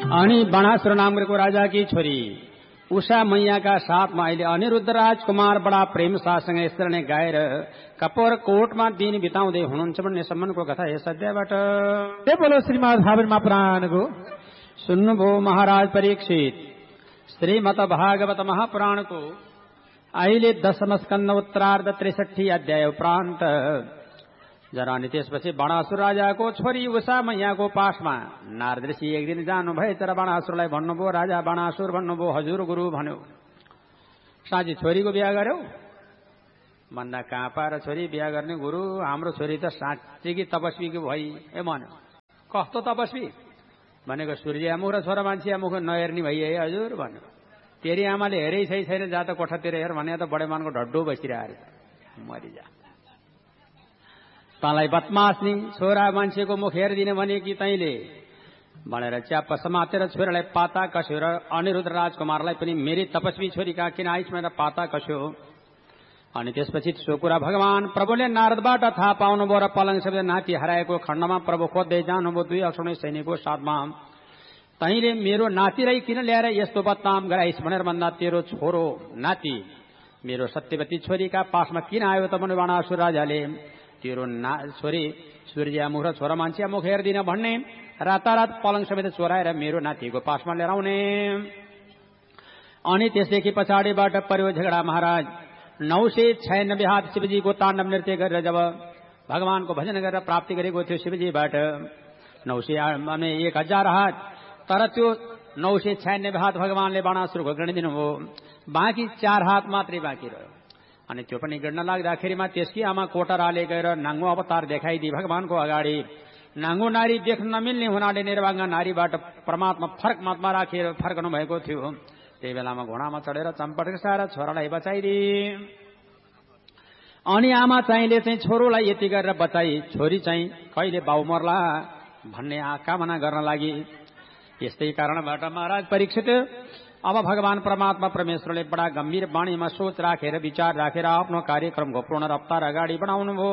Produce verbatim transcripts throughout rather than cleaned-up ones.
अनि बाणासुर नामको राजाकी छोरी उषा मैयाका साथमा अहिले अनिरुद्ध राजकुमार बडा प्रेम साथसँग यसरी नै गाएर कपोर कोटमा दिन बिताउँदै हुनुहुन्छ भन्ने सम्मको कथा यस अध्यायबाट बोलो श्रीमद् भागवतमा पुराणको सुन्नुभयो महाराज परीक्षित। श्रीमद् भागवत महापुराणको अहिले दशम स्कन्द उत्तरार्ध त्रिसठी अध्याय उपरान्त जरा अनि त्यसपछि बाणासुर राजाको छोरी उषा मैयाको पासमा नारद ऋषि एक दिन जानुभयो तर बाणासुरलाई भन्नुभयो, राजा बाणासुर भन्नुभयो, हजुर गुरु भन्यो, साँझी छोरीको बिहा गर्यौ भन्दा कहाँ पाएर छोरी बिहा गर्ने गुरु, हाम्रो छोरी त साँच्चीकी तपस्वीको भई ए भन्यो। कस्तो तपस्वी भनेको सूर्य मुख र छोरा मान्छे मुख नहेर्ने भई है हजुर भन्यो। तेरी आमाले हेरै छै छैन जा त कोठातिर हेर भने त बडे मानको ढड्डो बसिरहेको मरिजा। तँलाई बदमास्नी छोरा मान्छेको मुख हेरिदिने भने कि तैँले भनेर च्याप्प समातेर छोरालाई पाता कस्यो र अनिरुद्ध राजकुमारलाई पनि मेरी तपस्वी छोरीका किन आइस भनेर पाता कस्यो। अनि त्यसपछि सो कुरा भगवान प्रभुले नारदबाट थाहा पाउनुभयो र पलङ शब्द नाति हराएको खण्डमा प्रभु खोज्दै जानुभयो दुई अक्षौणी सैनिकको साथमा। तैँले मेरो नातिलाई किन ल्याएर यस्तो बदनाम गराइस भनेर भन्दा तेरो छोरो नाति मेरो सत्यवती छोरीका पासमा किन आयो त भने बाणासुर राजाले तेरो ना छोरी सूर्य मुख र छोरा मान्छे मुख हेर्दिन भन्ने रातारात पलङ समेत चोराएर मेरो नातिको पासमा लिएर आउने। अनि त्यसदेखि पछाडिबाट पर्यो झगडा। महाराज नौ सय छयानब्बे हात शिवजीको ताण्डव नृत्य गरेर जब भगवानको भजन गरेर प्राप्ति गरेको थियो शिवजीबाट नौ सय एक हजार हात, तर त्यो नौ सय छयानब्बे हात भगवानले बाणासुरको गणिदिनु हो, बाँकी चार हात मात्रै बाँकी रह्यो। अनि त्यो पनि गिर्न लाग्दाखेरिमा त्यसकी आमा कोटराले गएर नाङ्गो अवतार देखाइदिए भगवानको अगाडि। नाङ्गो नारी देख्न नमिल्ने हुनाले निर्वाङ्ग नारीबाट परमात्मा फरक मात्मा राखेर फर्कनु भएको थियो। त्यही बेलामा घोडामा चढेर चम्पट सारा छोरालाई बचाइदिए। अनि आमा चाहिँले चाहिँ छोरोलाई यति गरेर बचाई, छोरी चाहिँ कहिले बाउ मर्ला भन्ने कामना गर्न लागि। यस्तै कारणबाट महाराज परीक्षित अब भगवान परमात्मा परमेश्वरले बडा गम्भीर वाणीमा सोच राखेर विचार राखेर आफ्नो कार्यक्रमको पूर्ण रफ्तार अगाडि बढाउनुभयो।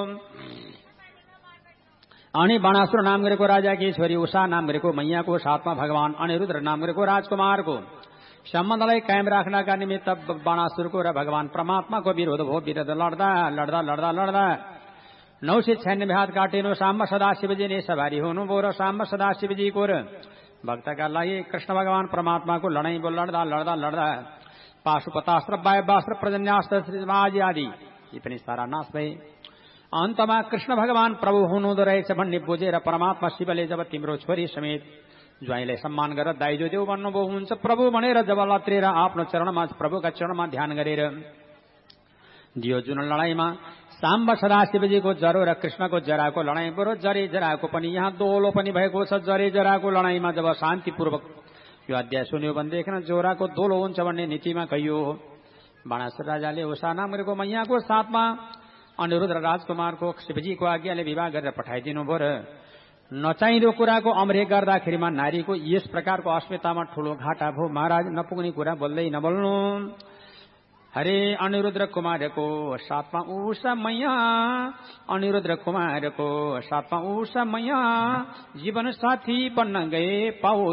अनि बाणासुर नाम गरेको राजाकी छोरी उषा नाम गरेको मैयाको साथमा भगवान अनिरुद्ध नाम गरेको राजकुमारको सम्बन्धलाई कायम राख्नका निमित्त बाणासुरको र भगवान परमात्माको विरोध भयो। विरोध लड्दा लड्दा लड्दा लड्दा नौ सय छयानब्बे हात काटिनु। साम्ब सदाशिवजी नै सवारी हुनुभयो र साम्ब सदाशिवजीको र भक्तका लागि कृष्ण भगवान परमात्माको लडाईँ भयो। लड्दा लड्दा लड्दा पाशुपतास्त्र वायवास्त्र पर्जन्यास्त्र आदि यी पनि सारा नाश भए। अन्तमा कृष्ण भगवान प्रभु हुनुहुँदो रहेछ भन्ने बुझेर परमात्मा शिवले जब तिम्रो छोरी समेत ज्वाइँलाई सम्मान गरेर दाइजो देऊ भन्नुभयो हुन्छ प्रभु भनेर जब लत्रेर आफ्नो चरणमा प्रभुका चरणमा ध्यान गरेर दियो जुन लडाईँमा साम्ब सदाशिवजीको जरो र कृष्णको जराको लडाईँ बरु जरे जराको पनि यहाँ दोलो पनि भएको छ। जरे जराको लडाईँमा जब शान्तिपूर्वक यो अध्याय सुन्यो भनेदेखि जोराको दोलो हुन्छ भन्ने नीतिमा कहियो। बाणासुर राजाले उषा नाम गरेको मैयाको साथमा अनिरुद्ध राजकुमारको शिवजीको आज्ञाले विवाह गरेर पठाइदिनु भयो र नचाहिँदो कुराको अमरेख गर्दाखेरिमा नारीको यस प्रकारको अस्मितामा ठूलो घाटा भयो। महाराज नपुग्ने कुरा बोल्दै नबोल्नु। हरे अनिरुद्ध कुमारको साथमा उषा मैया, अनिरुद्ध कुमारको साथमा उषा मैया जीवन साथी बन्न गए पाओ